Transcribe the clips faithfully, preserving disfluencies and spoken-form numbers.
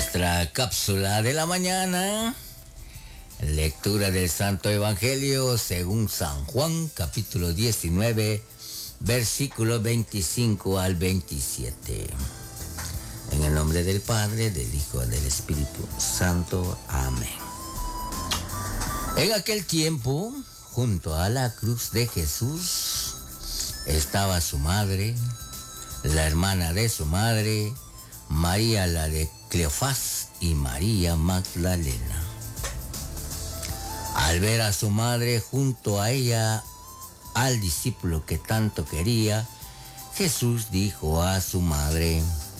Nuestra cápsula de la mañana. Lectura del Santo Evangelio según San Juan, capítulo diecinueve, versículo veinticinco al veintisiete. En el nombre del Padre, del Hijo y del Espíritu Santo. Amén. En aquel tiempo, junto a la cruz de Jesús, estaba su madre, la hermana de su madre, María la de Cleofás y María Magdalena. Al ver a su madre junto a ella, al discípulo que tanto quería, Jesús dijo a su madre: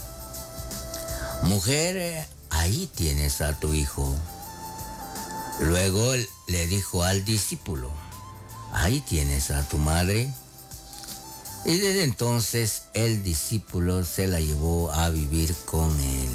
Mujer, ahí tienes a tu hijo. Luego le dijo al discípulo: Ahí tienes a tu madre. Y desde entonces el discípulo se la llevó a vivir con él.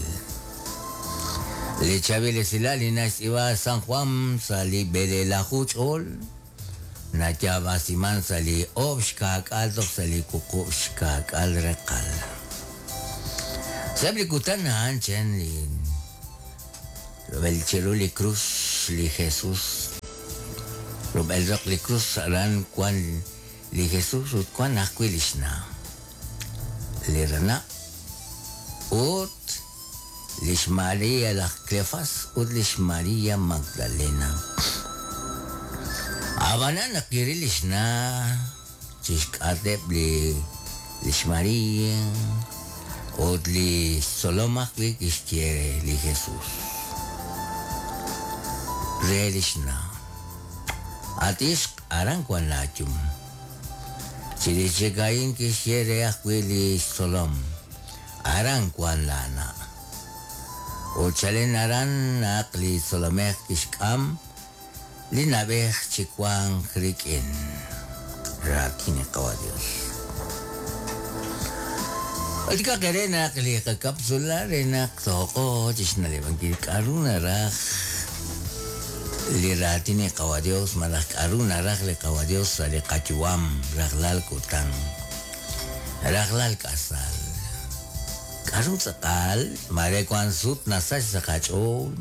Le chabile silali nas iba San Juan sali bede la huchol. Na chaba siman sali obshkak al dok sali kukushkak al rekal. Sabli kutan na anchen li Robel chelo li cruz li Jesús. Robel dok li cruz ran kwan li Jesús ut kwan akwilishna. Li rana ut lish María la Cleofás ut lish María Magdalena. Abana nakirilish na chishkatep li lish María ut li Solomak li kishtiere li Jesús. Relish na. Atis arang kwan lachum. Chirichikain kishtiere akwili Solom. Arang kwan lana. Uchalen aran nakli Solomech kishkam linabech chikwang krikin. Rakine kawa Dios. At kakere nakli kakapsula renak toko chisnalibang kikaruna rak liratine kawa Dios malak aruna rak le kawa Dios sali kachuam raklal kutang raklal kasal. Karun sakal, mare kwan sut nasas sa kachon.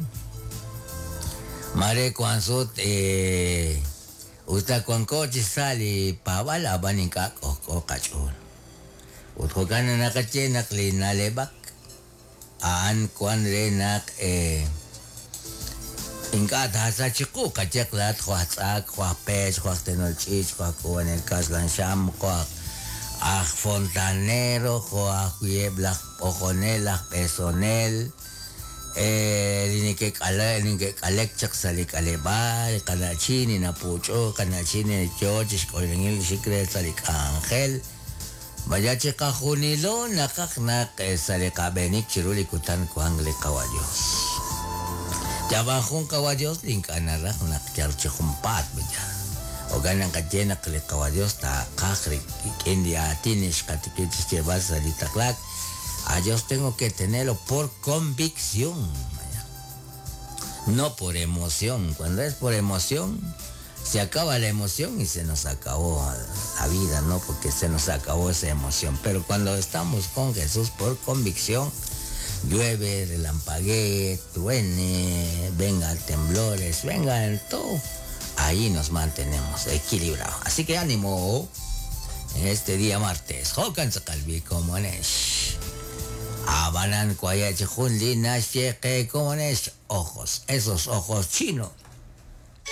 Mare kwan sut eh uta kwan ko chisali pawala baning kak o kachon. Utko kana nakache nakli nalebak. Aan kwan re nak eh ingkat hasa chiku kachek lat kwa tsak kwa pech kwa tenol chich kwa kwan el kaslan sham kwa ah fontanero, joaquie black ojonela, personel, eh, linike kala, linike kalek chak sali kaleba, kanachini na pucho, kanachini George, kolingil secret sali angel, bayache kahunilo, nakak nak sali kabenik chiruli kutan kuangle kawajos. Jabahong kawajos linkanarak nak charche kumpat baja. O ganang kajena kali kawa Dios ta kakrik kendi atines katikitis que vas a ditaklak. A Dios tengo que tenerlo por convicción, no por emoción. Cuando es por emoción, se acaba la emoción y se nos acabó la vida, ¿no? Porque se nos acabó esa emoción. Pero cuando estamos con Jesús por convicción, llueve, relampaguee, truene, vengan temblores, vengan todo. Ahí nos mantenemos equilibrados. Así que ánimo en este día martes. Hokan sakalbi komonesh. Abanan kwaya chihun lina sheke komonesh. Ojos, esos ojos chinos